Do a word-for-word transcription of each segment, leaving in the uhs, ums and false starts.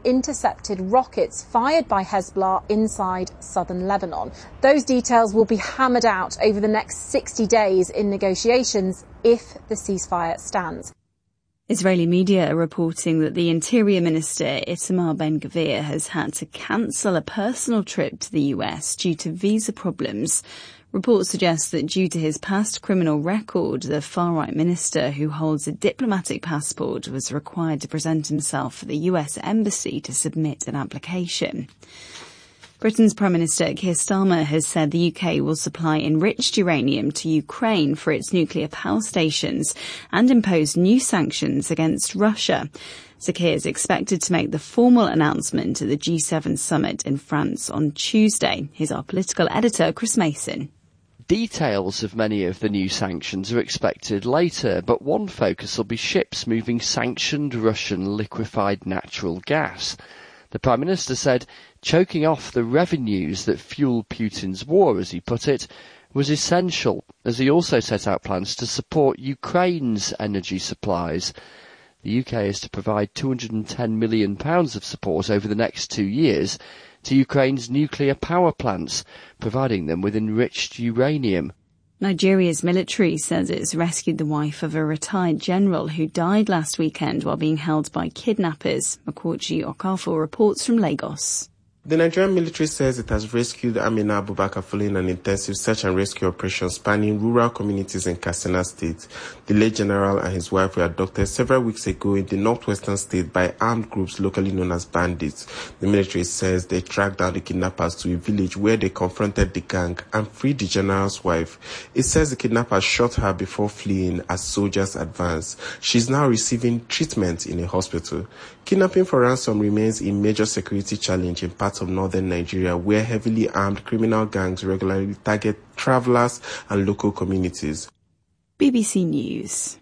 intercepted rockets fired by Hezbollah inside southern Lebanon. Those details will be hammered out over the next sixty days in negotiations if the ceasefire stands. Israeli media are reporting that the Interior Minister Itamar Ben-Gvir has had to cancel a personal trip to the U S due to visa problems. Reports suggest that due to his past criminal record, the far-right minister, who holds a diplomatic passport, was required to present himself at the U S Embassy to submit an application. Britain's Prime Minister Keir Starmer has said the U K will supply enriched uranium to Ukraine for its nuclear power stations and impose new sanctions against Russia. Sir Keir is expected to make the formal announcement at the G seven summit in France on Tuesday. Here's our political editor, Chris Mason. Details of many of the new sanctions are expected later, but one focus will be ships moving sanctioned Russian liquefied natural gas. The Prime Minister said choking off the revenues that fuel Putin's war, as he put it, was essential, as he also set out plans to support Ukraine's energy supplies. The U K is to provide two hundred ten million pounds of support over the next two years to Ukraine's nuclear power plants, providing them with enriched uranium. Nigeria's military says it's rescued the wife of a retired general who died last weekend while being held by kidnappers. Makochi Okafor reports from Lagos. The Nigerian military says it has rescued Amina Abubakar following an intensive search and rescue operation spanning rural communities in Katsina State. The late general and his wife were abducted several weeks ago in the northwestern state by armed groups locally known as bandits. The military says they tracked down the kidnappers to a village where they confronted the gang and freed the general's wife. It says the kidnappers shot her before fleeing as soldiers advanced. She's now receiving treatment in a hospital. Kidnapping for ransom remains a major security challenge in parts of northern Nigeria, where heavily armed criminal gangs regularly target travellers and local communities. B B C News.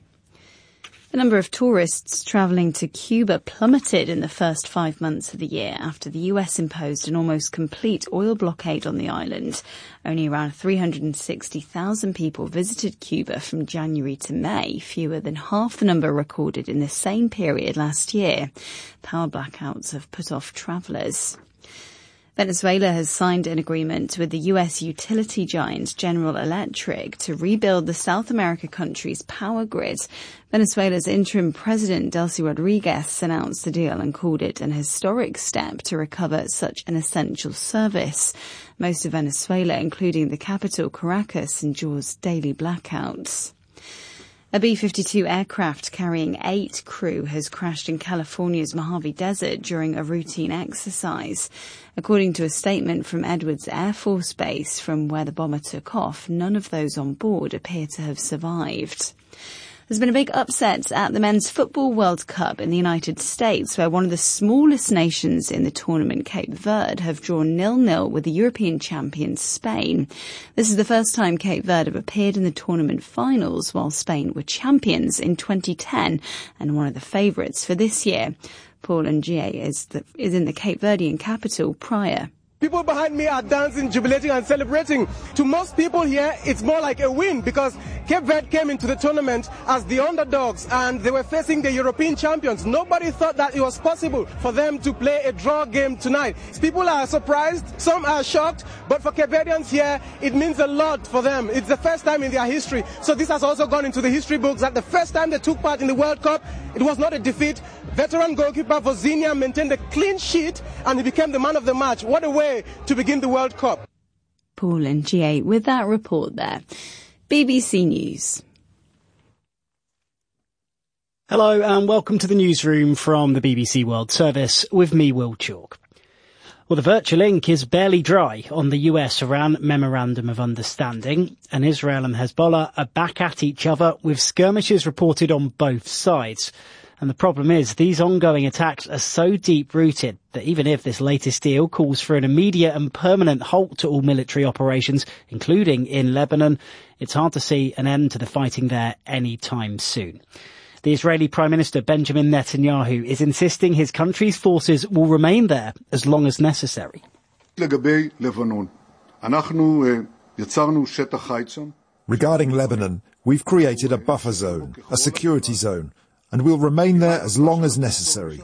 The number of tourists travelling to Cuba plummeted in the first five months of the year after the U S imposed an almost complete oil blockade on the island. Only around three hundred sixty thousand people visited Cuba from January to May, fewer than half the number recorded in the same period last year. Power blackouts have put off travellers. Venezuela has signed an agreement with the U S utility giant General Electric to rebuild the South America country's power grid. Venezuela's interim president, Delcy Rodriguez, announced the deal and called it an historic step to recover such an essential service. Most of Venezuela, including the capital Caracas, endures daily blackouts. A B fifty-two aircraft carrying eight crew has crashed in California's Mojave Desert during a routine exercise. According to a statement from Edwards Air Force Base, from where the bomber took off, none of those on board appear to have survived. There's been a big upset at the Men's Football World Cup in the United States, where one of the smallest nations in the tournament, Cape Verde, have drawn nil-nil with the European champions Spain. This is the first time Cape Verde have appeared in the tournament finals, while Spain were champions in twenty ten and one of the favourites for this year. Paul Ngie is, the, is in the Cape Verdean capital, Praia. People behind me are dancing, jubilating and celebrating. To most people here, it's more like a win because Cape Verde came into the tournament as the underdogs and they were facing the European champions. Nobody thought that it was possible for them to play a draw game tonight. People are surprised, some are shocked, but for Cape Verdeans here, it means a lot for them. It's the first time in their history. So this has also gone into the history books that the first time they took part in the World Cup, it was not a defeat. Veteran goalkeeper Vozinha maintained a clean sheet and he became the man of the match. What a way to begin the World Cup. Paul Ngie with that report there. B B C News. Hello and welcome to the newsroom from the B B C World Service with me, Will Chalk. Well, the virtual ink is barely dry on the U S-Iran Memorandum of Understanding, and Israel and Hezbollah are back at each other with skirmishes reported on both sides. And the problem is these ongoing attacks are so deep-rooted that even if this latest deal calls for an immediate and permanent halt to all military operations, including in Lebanon, it's hard to see an end to the fighting there anytime soon. The Israeli Prime Minister Benjamin Netanyahu is insisting his country's forces will remain there as long as necessary. Regarding Lebanon, we've created a buffer zone, a security zone, and we'll remain there as long as necessary.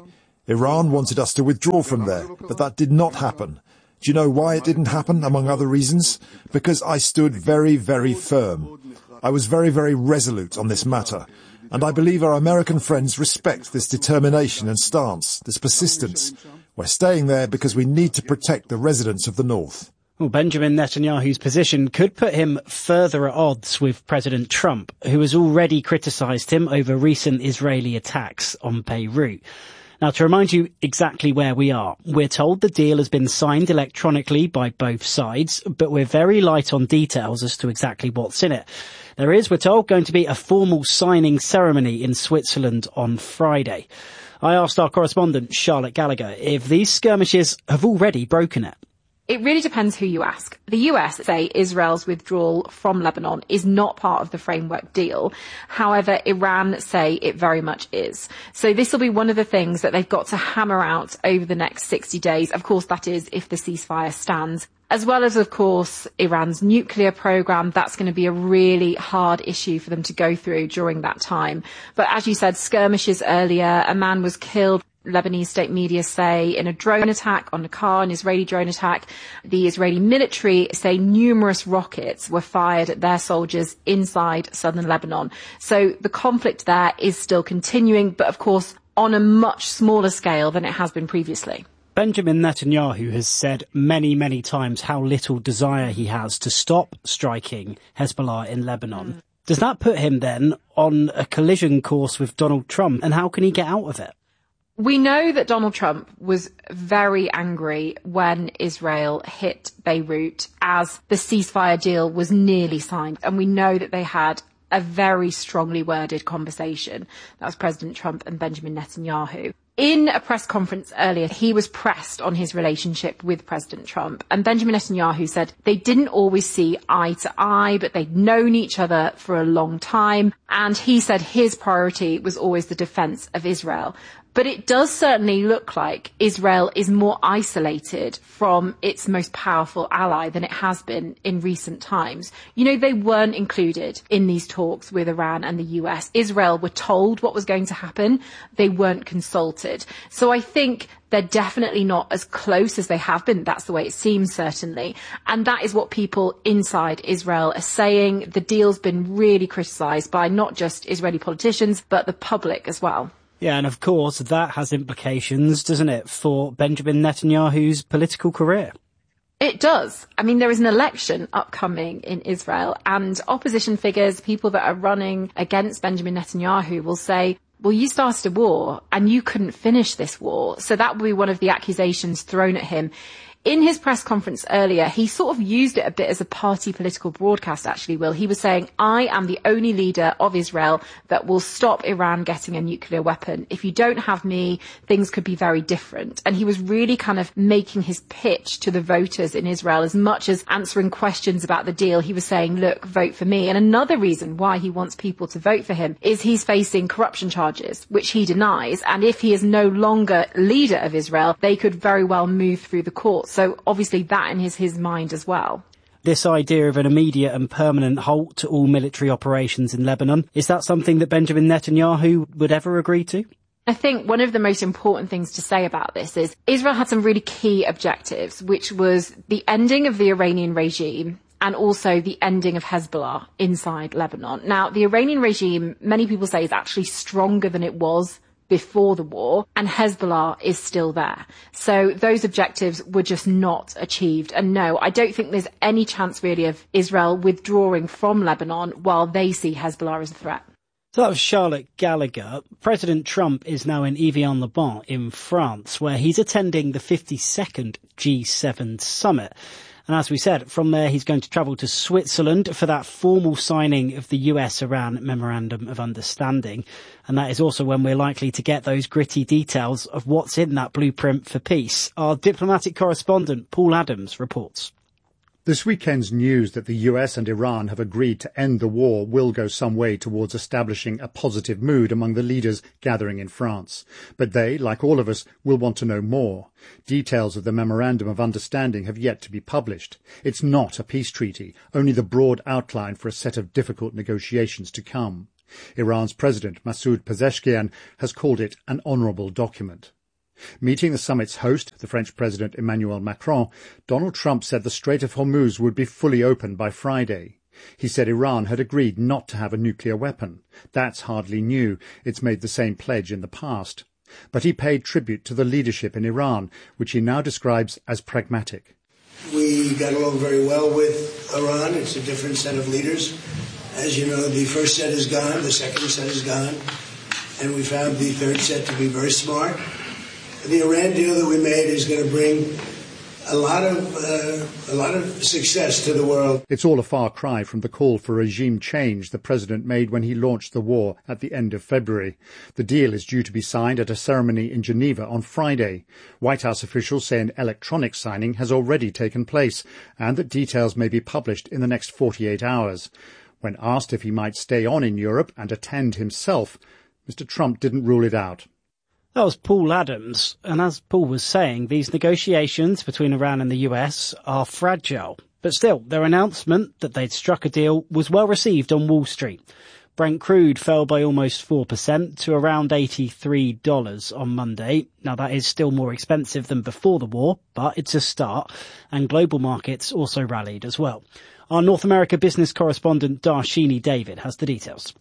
Iran wanted us to withdraw from there, but that did not happen. Do you know why it didn't happen, among other reasons? Because I stood very, very firm. I was very, very resolute on this matter. And I believe our American friends respect this determination and stance, this persistence. We're staying there because we need to protect the residents of the north. Well, Benjamin Netanyahu's position could put him further at odds with President Trump, who has already criticised him over recent Israeli attacks on Beirut. Now, to remind you exactly where we are, we're told the deal has been signed electronically by both sides, but we're very light on details as to exactly what's in it. There is, we're told, going to be a formal signing ceremony in Switzerland on Friday. I asked our correspondent, Charlotte Gallagher, if these skirmishes have already broken it. It really depends who you ask. The U S say Israel's withdrawal from Lebanon is not part of the framework deal. However, Iran say it very much is. So this will be one of the things that they've got to hammer out over the next sixty days. Of course, that is if the ceasefire stands. As well as, of course, Iran's nuclear program. That's going to be a really hard issue for them to go through during that time. But as you said, skirmishes earlier, a man was killed, Lebanese state media say, in a drone attack on a car, an Israeli drone attack. The Israeli military say numerous rockets were fired at their soldiers inside southern Lebanon. So the conflict there is still continuing, but of course on a much smaller scale than it has been previously. Benjamin Netanyahu has said many, many times how little desire he has to stop striking Hezbollah in Lebanon. Mm. Does that put him then on a collision course with Donald Trump, and how can he get out of it? We know that Donald Trump was very angry when Israel hit Beirut as the ceasefire deal was nearly signed. And we know that they had a very strongly worded conversation. That was President Trump and Benjamin Netanyahu. In a press conference earlier, he was pressed on his relationship with President Trump. And Benjamin Netanyahu said they didn't always see eye to eye, but they'd known each other for a long time. And he said his priority was always the defence of Israel. But it does certainly look like Israel is more isolated from its most powerful ally than it has been in recent times. You know, they weren't included in these talks with Iran and the U S. Israel were told what was going to happen. They weren't consulted. So I think they're definitely not as close as they have been. That's the way it seems, certainly. And that is what people inside Israel are saying. The deal's been really criticised by not just Israeli politicians, but the public as well. Yeah, and of course that has implications, doesn't it, for Benjamin Netanyahu's political career? It does. I mean, there is an election upcoming in Israel, and opposition figures, people that are running against Benjamin Netanyahu, will say, well, you started a war and you couldn't finish this war. So that will be one of the accusations thrown at him. In his press conference earlier, he sort of used it a bit as a party political broadcast, actually, Will. He was saying, I am the only leader of Israel that will stop Iran getting a nuclear weapon. If you don't have me, things could be very different. And he was really kind of making his pitch to the voters in Israel as much as answering questions about the deal. He was saying, look, vote for me. And another reason why he wants people to vote for him is he's facing corruption charges, which he denies. And if he is no longer leader of Israel, they could very well move through the courts. So obviously that is his mind as well. This idea of an immediate and permanent halt to all military operations in Lebanon, is that something that Benjamin Netanyahu would ever agree to? I think one of the most important things to say about this is Israel had some really key objectives, which was the ending of the Iranian regime and also the ending of Hezbollah inside Lebanon. Now, the Iranian regime, many people say, is actually stronger than it was before the war, and Hezbollah is still there. So those objectives were just not achieved. And no, I don't think there's any chance really of Israel withdrawing from Lebanon while they see Hezbollah as a threat. So that was Charlotte Gallagher. President Trump is now in Evian-le-Bain in France, where he's attending the fifty-second G seven summit. And as we said, from there he's going to travel to Switzerland for that formal signing of the U S-Iran Memorandum of Understanding. And that is also when we're likely to get those gritty details of what's in that blueprint for peace. Our diplomatic correspondent, Paul Adams, reports. This weekend's news that the U S and Iran have agreed to end the war will go some way towards establishing a positive mood among the leaders gathering in France. But they, like all of us, will want to know more. Details of the Memorandum of Understanding have yet to be published. It's not a peace treaty, only the broad outline for a set of difficult negotiations to come. Iran's President Masoud Pezeshkian has called it an honourable document. Meeting the summit's host, the French President Emmanuel Macron, Donald Trump said the Strait of Hormuz would be fully open by Friday. He said Iran had agreed not to have a nuclear weapon. That's hardly new. It's made the same pledge in the past. But he paid tribute to the leadership in Iran, which he now describes as pragmatic. We got along very well with Iran. It's a different set of leaders. As you know, the first set is gone, the second set is gone, and we found the third set to be very smart. The Iran deal that we made is going to bring a lot of uh, a lot of success to the world. It's all a far cry from the call for regime change the president made when he launched the war at the end of February. The deal is due to be signed at a ceremony in Geneva on Friday. White House officials say an electronic signing has already taken place and that details may be published in the next forty-eight hours. When asked if he might stay on in Europe and attend himself, Mister Trump didn't rule it out. That was Paul Adams, and as Paul was saying, these negotiations between Iran and the U S are fragile. But still, their announcement that they'd struck a deal was well received on Wall Street. Brent crude fell by almost four percent to around eighty-three dollars on Monday. Now, that is still more expensive than before the war, but it's a start, and global markets also rallied as well. Our North America business correspondent Darshini David has the details.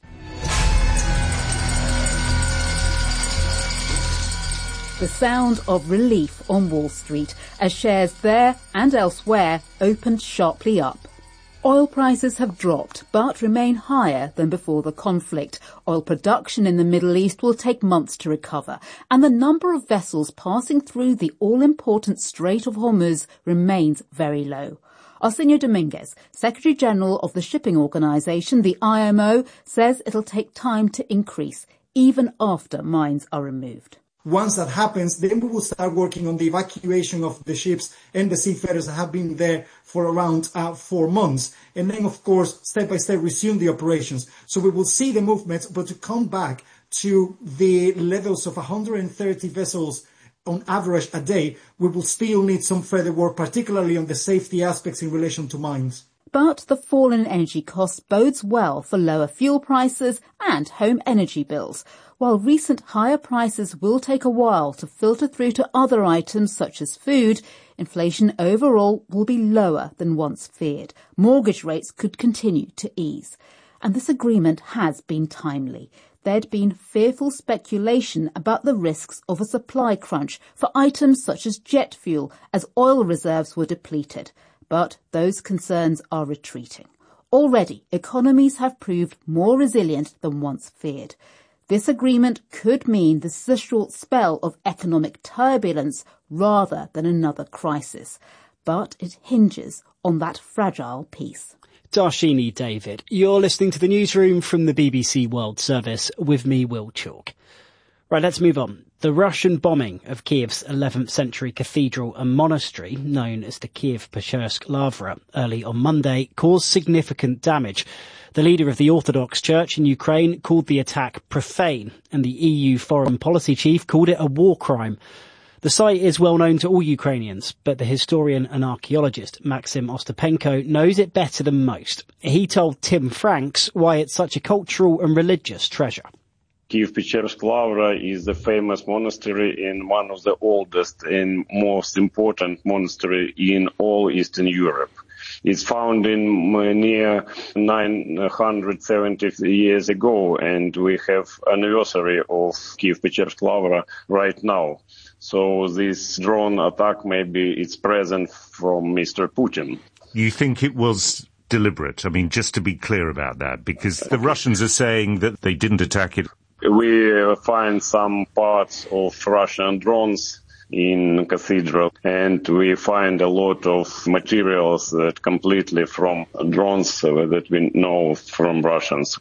The sound of relief on Wall Street as shares there and elsewhere opened sharply up. Oil prices have dropped but remain higher than before the conflict. Oil production in the Middle East will take months to recover, and the number of vessels passing through the all-important Strait of Hormuz remains very low. Arsenio Dominguez, Secretary General of the shipping organisation, the I M O, says it'll take time to increase, even after mines are removed. Once that happens, then we will start working on the evacuation of the ships and the seafarers that have been there for around uh, four months. And then, of course, step by step, resume the operations. So we will see the movements, but to come back to the levels of one hundred thirty vessels on average a day, we will still need some further work, particularly on the safety aspects in relation to mines. But the fall in energy costs bodes well for lower fuel prices and home energy bills. While recent higher prices will take a while to filter through to other items such as food, inflation overall will be lower than once feared. Mortgage rates could continue to ease. And this agreement has been timely. There'd been fearful speculation about the risks of a supply crunch for items such as jet fuel as oil reserves were depleted. But those concerns are retreating. Already, economies have proved more resilient than once feared. This agreement could mean this is a short spell of economic turbulence rather than another crisis. But it hinges on that fragile piece. Darshini David, you're listening to the newsroom from the B B C World Service with me, Will Chalk. Right, let's move on. The Russian bombing of Kiev's eleventh century cathedral and monastery, known as the Kiev-Pечерsk Lavra, early on Monday, caused significant damage. The leader of the Orthodox Church in Ukraine called the attack profane, and the E U foreign policy chief called it a war crime. The site is well known to all Ukrainians, but the historian and archaeologist Maxim Ostapenko knows it better than most. He told Tim Franks why it's such a cultural and religious treasure. Kiev-Pечерsk Lavra is the famous monastery and one of the oldest and most important monastery in all Eastern Europe. It's found in near nine hundred seventy years ago, and we have anniversary of Kiev-Pечерsk Lavra right now. So this drone attack, maybe it's present from Mister Putin. You think it was deliberate? I mean, just to be clear about that, because the Russians are saying that they didn't attack it. We find some parts of Russian drones in cathedral, and we find a lot of materials that completely from drones that we know from Russians.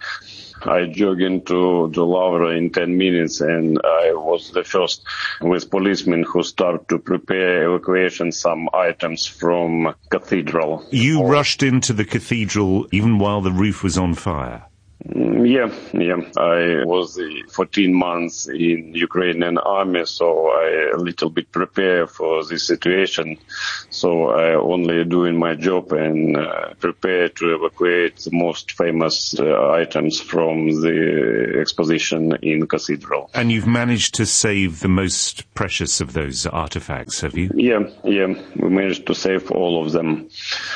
I jogged into the Lavra in ten minutes, and I was the first with policemen who started to prepare evacuation some items from cathedral. You rushed into the cathedral even while the roof was on fire? Yeah, yeah. I was fourteen months in Ukrainian army, so I a little bit prepare for this situation. So I only doing my job and uh, prepare to evacuate the most famous uh, items from the exposition in Cathedral. And you've managed to save the most precious of those artifacts, have you? Yeah, yeah. We managed to save all of them.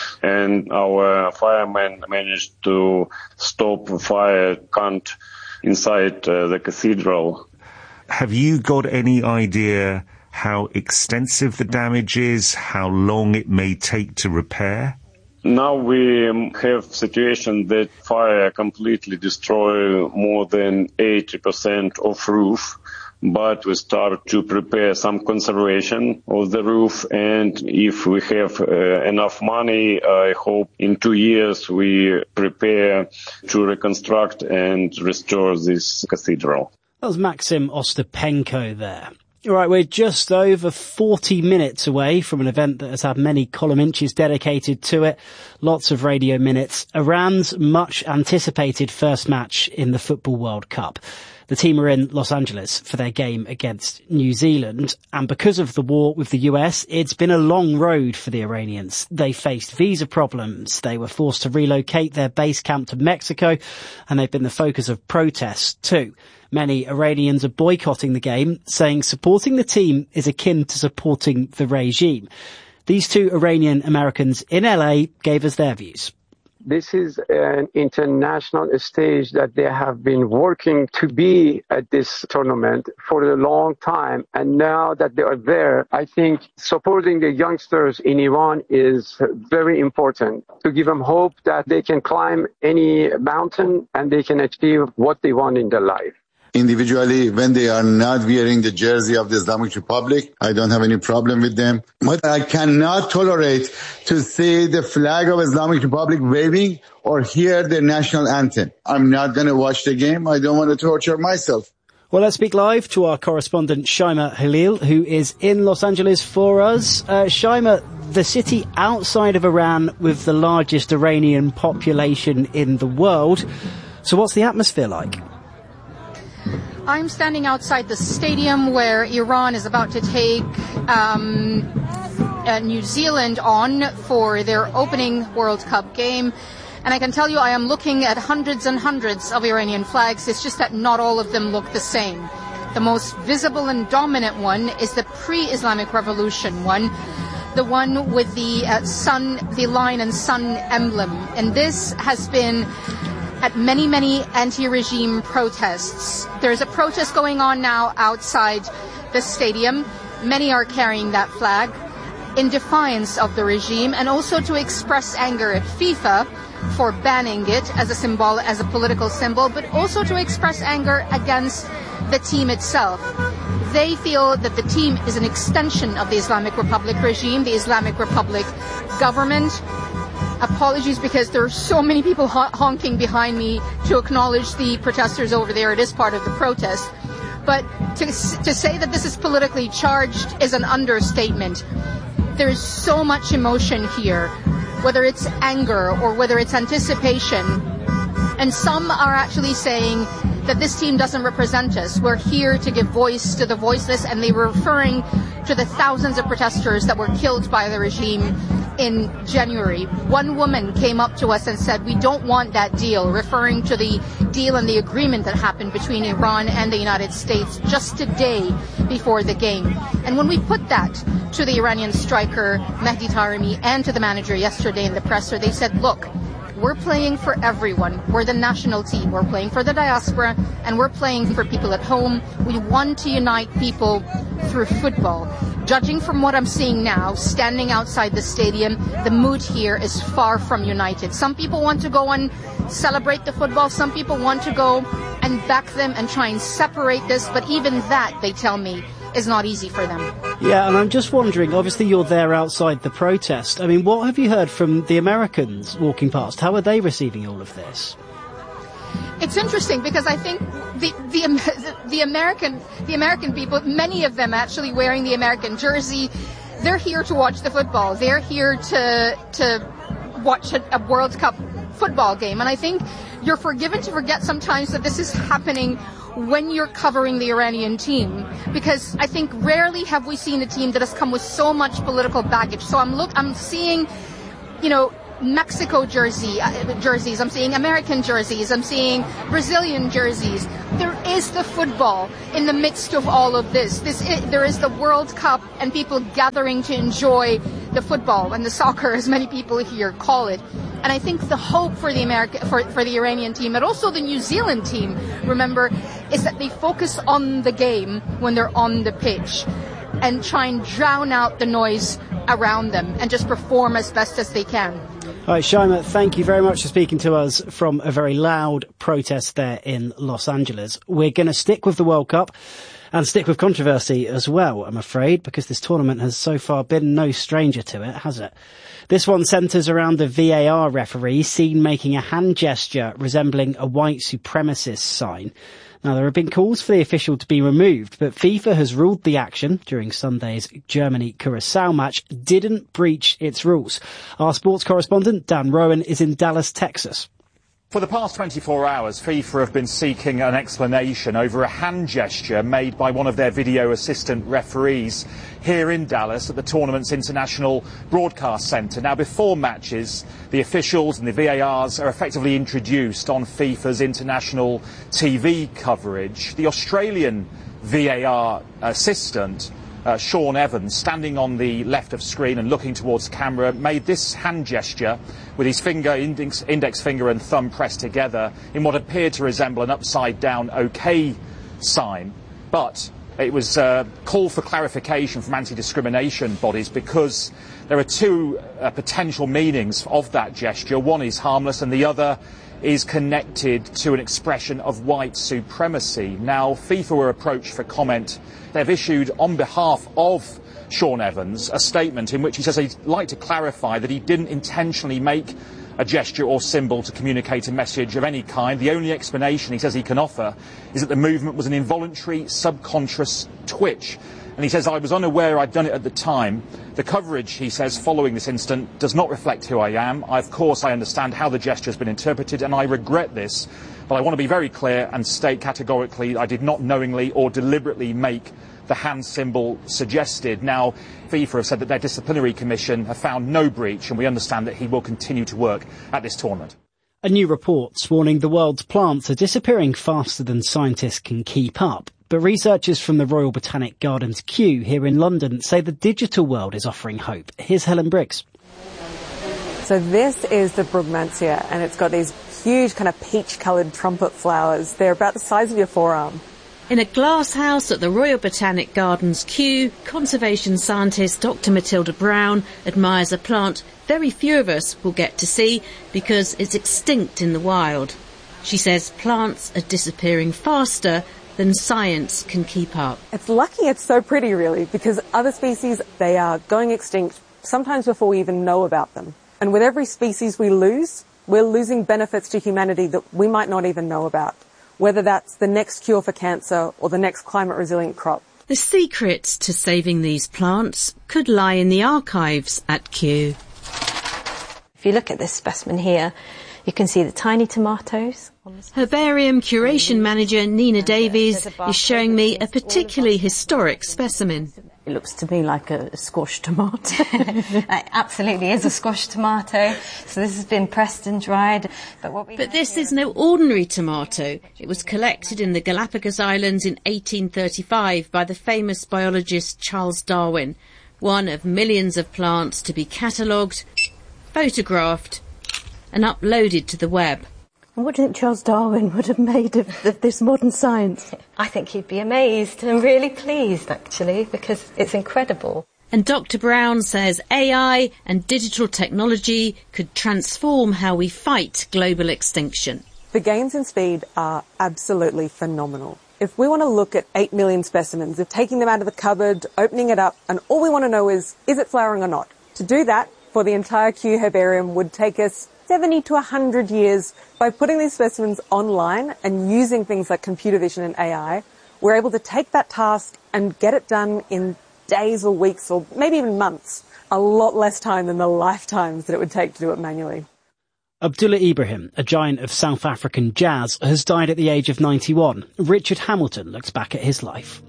And our firemen managed to stop fire count inside uh, the cathedral. Have you got any idea how extensive the damage is, how long it may take to repair? Now we um, have situation that fire completely destroy more than eighty percent of roof. But we start to prepare some conservation of the roof, and if we have uh, enough money, I hope in two years we prepare to reconstruct and restore this cathedral. That was Maxim Ostapenko there. All right, we're just over forty minutes away from an event that has had many column inches dedicated to it. Lots of radio minutes. Iran's much anticipated first match in the Football World Cup. The team are in Los Angeles for their game against New Zealand. And because of the war with the U S, it's been a long road for the Iranians. They faced visa problems. They were forced to relocate their base camp to Mexico. And they've been the focus of protests too. Many Iranians are boycotting the game, saying supporting the team is akin to supporting the regime. These two Iranian Americans in L A gave us their views. This is an international stage that they have been working to be at this tournament for a long time. And now that they are there, I think supporting the youngsters in Iran is very important to give them hope that they can climb any mountain and they can achieve what they want in their life. Individually, when they are not wearing the jersey of the Islamic Republic, I don't have any problem with them. But I cannot tolerate to see the flag of Islamic Republic waving or hear the national anthem. I'm not going to watch the game. I don't want to torture myself. Well, let's speak live to our correspondent Shaima Halil, who is in Los Angeles for us. Uh, Shaima, the city outside of Iran with the largest Iranian population in the world. So what's the atmosphere like? I'm standing outside the stadium where Iran is about to take um, uh, New Zealand on for their opening World Cup game. And I can tell you I am looking at hundreds and hundreds of Iranian flags. It's just that not all of them look the same. The most visible and dominant one is the pre-Islamic Revolution one, the one with the uh, sun, the lion and sun emblem. And this has been at many, many anti-regime protests. There's a protest going on now outside the stadium. Many are carrying that flag in defiance of the regime and also to express anger at FIFA for banning it as a symbol, as a political symbol, but also to express anger against the team itself. They feel that the team is an extension of the Islamic Republic regime, the Islamic Republic government. Apologies because there are so many people honking behind me to acknowledge the protesters over there. It is part of the protest. But to, to say that this is politically charged is an understatement. There's so much emotion here, whether it's anger or whether it's anticipation. And some are actually saying that this team doesn't represent us. We're here to give voice to the voiceless, and they were referring to the thousands of protesters that were killed by the regime in January. One woman came up to us and said, we don't want that deal, referring to the deal and the agreement that happened between Iran and the United States just a day before the game. And when we put that to the Iranian striker Mehdi Taremi and to the manager yesterday in the presser, they said, look, we're playing for everyone. We're the national team. We're playing for the diaspora, and we're playing for people at home. We want to unite people through football. Judging from what I'm seeing now, standing outside the stadium, the mood here is far from united. Some people want to go and celebrate the football. Some people want to go and back them and try and separate this. But even that, they tell me, is not easy for them. Yeah, and I'm just wondering, obviously you're there outside the protest. I mean, what have you heard from the Americans walking past? How are they receiving all of this? It's interesting because I think the, the the American the American people, many of them actually wearing the American jersey, they're here to watch the football. They're here to to watch a, a World Cup football game. And I think you're forgiven to forget sometimes that this is happening when you're covering the Iranian team, because I think rarely have we seen a team that has come with so much political baggage. So I'm look, I'm seeing, you know, Mexico jersey, uh, jerseys, I'm seeing American jerseys, I'm seeing Brazilian jerseys. There is the football in the midst of all of this. This is, there is the World Cup and people gathering to enjoy the football and the soccer, as many people here call it. And I think the hope for the America, for, for the Iranian team, but also the New Zealand team, remember, is that they focus on the game when they're on the pitch and try and drown out the noise around them and just perform as best as they can. All right, Shaima, thank you very much for speaking to us from a very loud protest there in Los Angeles. We're going to stick with the World Cup and stick with controversy as well, I'm afraid, because this tournament has so far been no stranger to it, has it? This one centres around the V A R referee seen making a hand gesture resembling a white supremacist sign. Now, there have been calls for the official to be removed, but FIFA has ruled the action during Sunday's Germany-Curacao match didn't breach its rules. Our sports correspondent, Dan Rowan, is in Dallas, Texas. For the past twenty-four hours, FIFA have been seeking an explanation over a hand gesture made by one of their video assistant referees here in Dallas at the tournament's International Broadcast Centre. Now, before matches, the officials and the V A Rs are effectively introduced on FIFA's international T V coverage. The Australian V A R assistant, Uh, Sean Evans, standing on the left of screen and looking towards camera, made this hand gesture with his finger, index, index finger and thumb pressed together in what appeared to resemble an upside-down OK sign. But it was a call for clarification from anti-discrimination bodies because there are two uh, potential meanings of that gesture. One is harmless and the other is connected to an expression of white supremacy. Now, FIFA were approached for comment. They've issued, on behalf of Sean Evans, a statement in which he says he'd like to clarify that he didn't intentionally make a gesture or symbol to communicate a message of any kind. The only explanation he says he can offer is that the movement was an involuntary, subconscious twitch. And he says, I was unaware I'd done it at the time. The coverage, he says, following this incident does not reflect who I am. I, of course, I understand how the gesture has been interpreted, and I regret this. But I want to be very clear and state categorically I did not knowingly or deliberately make the hand symbol suggested. Now, FIFA have said that their disciplinary commission have found no breach, and we understand that he will continue to work at this tournament. A new report's warning the world's plants are disappearing faster than scientists can keep up. But researchers from the Royal Botanic Gardens Kew here in London say the digital world is offering hope. Here's Helen Briggs. So this is the Brugmansia, and it's got these huge kind of peach-coloured trumpet flowers. They're about the size of your forearm. In a glass house at the Royal Botanic Gardens Kew, conservation scientist Doctor Matilda Brown admires a plant very few of us will get to see because it's extinct in the wild. She says plants are disappearing faster than science can keep up. It's lucky it's so pretty, really, because other species, they are going extinct sometimes before we even know about them. And with every species we lose, we're losing benefits to humanity that we might not even know about, whether that's the next cure for cancer or the next climate-resilient crop. The secrets to saving these plants could lie in the archives at Kew. If you look at this specimen here, you can see the tiny tomatoes. Herbarium curation manager Nina Davies is showing me a particularly historic specimen. It looks to me like a squash tomato. It absolutely is a squash tomato. So this has been pressed and dried. But, what we but this is no ordinary tomato. It was collected in the Galapagos Islands in eighteen thirty-five by the famous biologist Charles Darwin. One of millions of plants to be catalogued, photographed and uploaded to the web. And what do you think Charles Darwin would have made of, of this modern science? I think he'd be amazed and really pleased, actually, because it's incredible. And Doctor Brown says A I and digital technology could transform how we fight global extinction. The gains in speed are absolutely phenomenal. If we want to look at eight million specimens, of taking them out of the cupboard, opening it up, and all we want to know is, is it flowering or not? To do that, for the entire Kew herbarium would take us seventy to one hundred years. By putting these specimens online and using things like computer vision and A I, we're able to take that task and get it done in days or weeks or maybe even months. A lot less time than the lifetimes that it would take to do it manually. Abdullah Ibrahim, a giant of South African jazz, has died at the age of ninety-one. Richard Hamilton looks back at his life.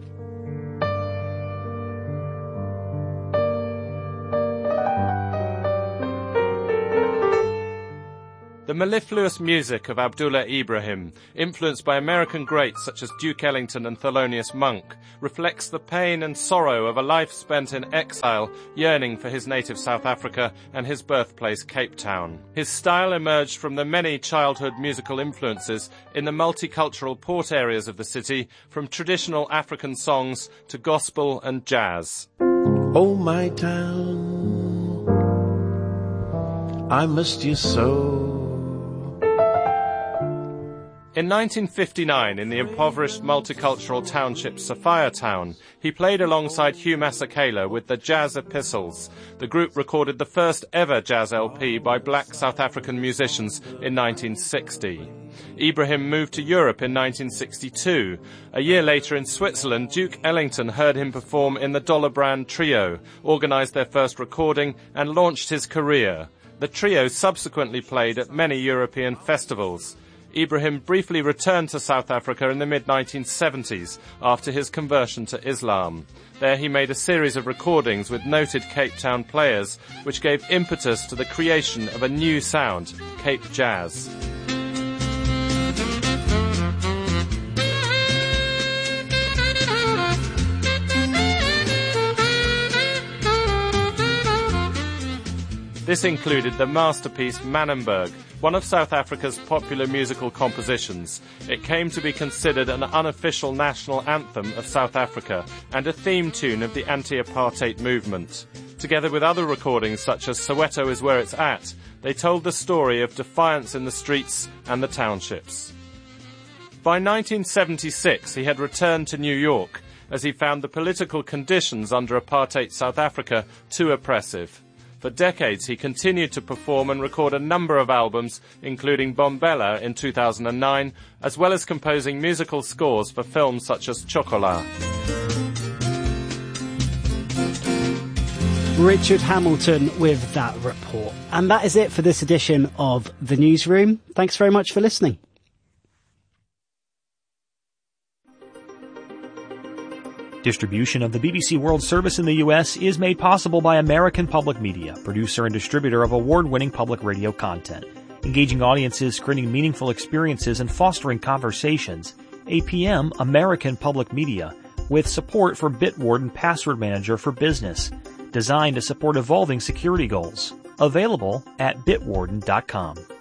The mellifluous music of Abdullah Ibrahim, influenced by American greats such as Duke Ellington and Thelonious Monk, reflects the pain and sorrow of a life spent in exile, yearning for his native South Africa and his birthplace Cape Town. His style emerged from the many childhood musical influences in the multicultural port areas of the city, from traditional African songs to gospel and jazz. Oh, my town, I missed you so. In nineteen fifty-nine, in the impoverished multicultural township Sophiatown, he played alongside Hugh Masekela with the Jazz Epistles. The group recorded the first ever jazz L P by black South African musicians in nineteen sixty. Ibrahim moved to Europe in nineteen sixty-two. A year later in Switzerland, Duke Ellington heard him perform in the Dollar Brand Trio, organised their first recording and launched his career. The trio subsequently played at many European festivals. Ibrahim briefly returned to South Africa in the mid nineteen seventies after his conversion to Islam. There he made a series of recordings with noted Cape Town players, which gave impetus to the creation of a new sound, Cape Jazz. This included the masterpiece Manenberg, one of South Africa's popular musical compositions. It came to be considered an unofficial national anthem of South Africa and a theme tune of the anti-apartheid movement. Together with other recordings such as Soweto is Where It's At, they told the story of defiance in the streets and the townships. By nineteen seventy-six, he had returned to New York as he found the political conditions under apartheid South Africa too oppressive. For decades, he continued to perform and record a number of albums, including Bombella in two thousand nine, as well as composing musical scores for films such as Chocolat. Richard Hamilton with that report. And that is it for this edition of The Newsroom. Thanks very much for listening. Distribution of the B B C World Service in the U S is made possible by American Public Media, producer and distributor of award-winning public radio content. Engaging audiences, creating meaningful experiences, and fostering conversations. A P M American Public Media, with support for Bitwarden Password Manager for Business, designed to support evolving security goals. Available at bitwarden dot com.